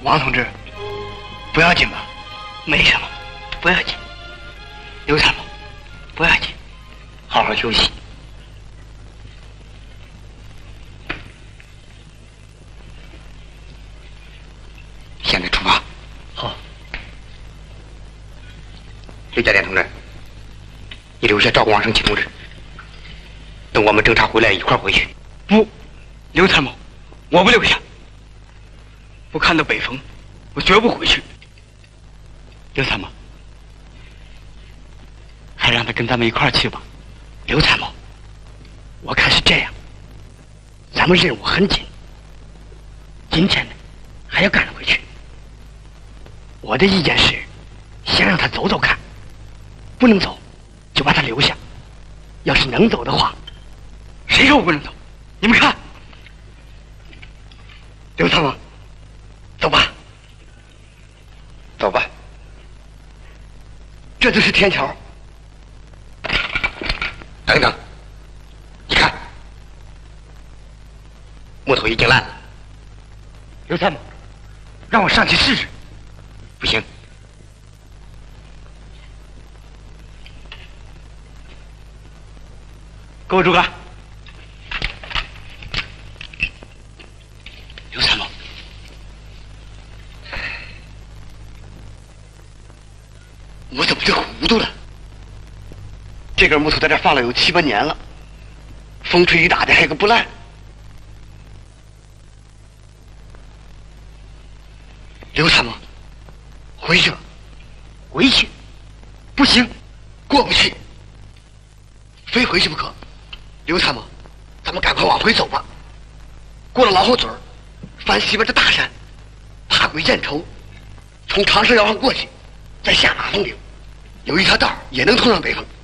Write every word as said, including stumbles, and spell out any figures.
王同志，不要紧吧？ 没什么，不要紧。刘参谋，不要紧，好好休息。 现在出发。 好。 刘家店同志，你留下照顾王胜奇同志，等我们侦查回来一块儿回去。 不，刘参谋，我不留下。不看到北风，我绝不回去。刘参谋，还让他跟咱们一块儿去吧。 刘参谋，我看是这样，咱们任务很紧，今天呢还要赶回去。我的意见是，先让他走走看，不能走就把他留下。要是能走的话， 谁说我不能走？你们看， 刘参谋，走吧， 走吧。 这就是天桥。 等等，你看，木头已经烂了。 刘参谋，让我上去试试。 不行， 给我住开。 刘参谋，我怎么就糊涂了？这根木头在这放了有七八年了，风吹雨打的还有个不烂。刘参谋，回去吧。回去？不行，过不去，非回去不可。刘参谋，咱们赶快往回走吧。过了老后嘴儿，翻西边的大山，爬鬼箭头，从长蛇窑上过去，再下马蜂岭，有一条道也能通上北风。